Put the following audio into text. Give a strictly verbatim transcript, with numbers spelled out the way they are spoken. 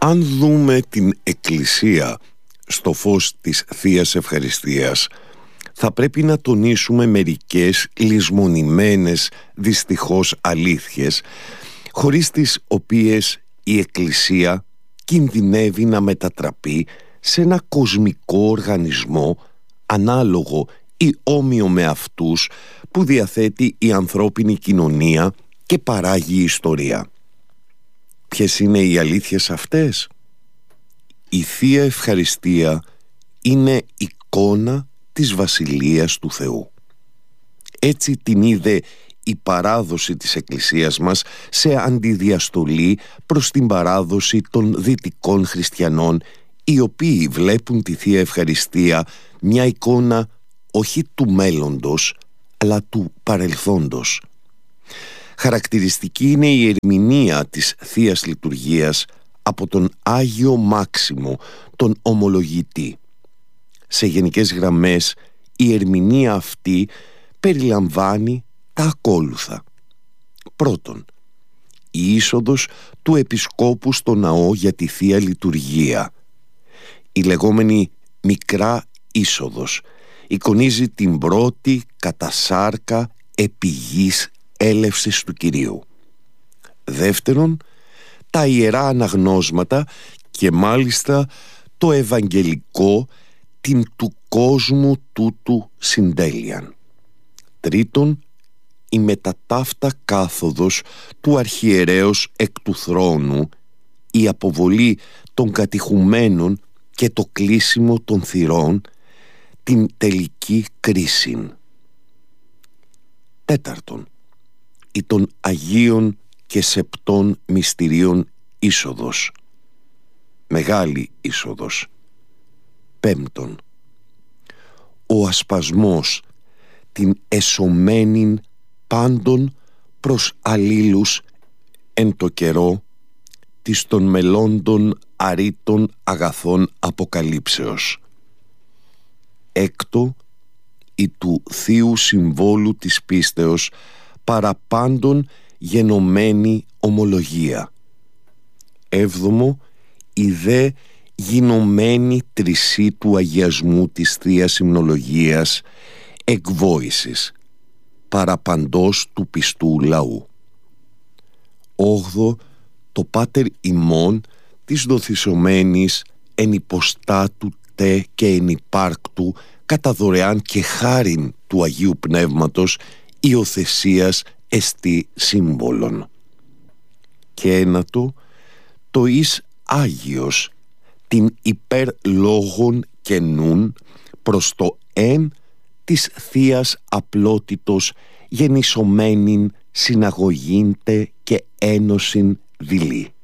Αν δούμε την Εκκλησία στο φως της Θείας Ευχαριστίας, θα πρέπει να τονίσουμε μερικές λησμονημένες δυστυχώς αλήθειες, χωρίς τις οποίες η Εκκλησία κινδυνεύει να μετατραπεί σε ένα κοσμικό οργανισμό ανάλογο ή όμοιο με αυτούς που διαθέτει η ανθρώπινη κοινωνία και παράγει ιστορία. Ποιες είναι οι αλήθειες αυτές? Η Θεία Ευχαριστία είναι εικόνα της Βασιλείας του Θεού. Έτσι την είδε η παράδοση της Εκκλησίας μας σε αντιδιαστολή προς την παράδοση των δυτικών χριστιανών, οι οποίοι βλέπουν τη Θεία Ευχαριστία μια εικόνα όχι του μέλλοντος, αλλά του παρελθόντος. Χαρακτηριστική είναι η ερμηνεία της Θείας Λειτουργίας από τον Άγιο Μάξιμο, τον Ομολογητή. Σε γενικές γραμμές, η ερμηνεία αυτή περιλαμβάνει τα ακόλουθα. Πρώτον, η είσοδος του Επισκόπου στο ναό για τη Θεία Λειτουργία. Η λεγόμενη μικρά είσοδος εικονίζει την πρώτη κατά σάρκα επί γης έλευσης του Κυρίου. Δεύτερον, τα ιερά αναγνώσματα και μάλιστα το Ευαγγελικό την του κόσμου τούτου συντέλειαν. Τρίτον, η μετατάφτα κάθοδος του αρχιερέως εκ του θρόνου, η αποβολή των κατηχουμένων και το κλείσιμο των θυρών, την τελική κρίση. Τέταρτον, η των Αγίων και Σεπτών Μυστηρίων είσοδος, μεγάλη είσοδος. Πέμπτον, ο ασπασμός, την εσωμένην πάντων προς αλλήλους εν το καιρό της των μελλόντων αρήτων αγαθών αποκαλύψεως. Έκτο, η του Θείου Συμβόλου της πίστεως παραπάντων γενομένη ομολογία. Έβδομο, η δε γινωμένη τρισή του αγιασμού της Θείας Υμνολογίας εκβόησης παραπαντός του πιστού λαού. Όγδο, το Πάτερ ημών της δοθησομένης εν υποστάτου τε και εν υπάρκτου κατά δωρεάν και χάριν του Αγίου Πνεύματος υιοθεσίας εστί σύμβολον. Και ένατο, το εις Άγιος την υπέρ λόγων και νουν προς το εν της Θείας απλότητος γεννησομένην συναγωγήντε και ένωσιν δειλή.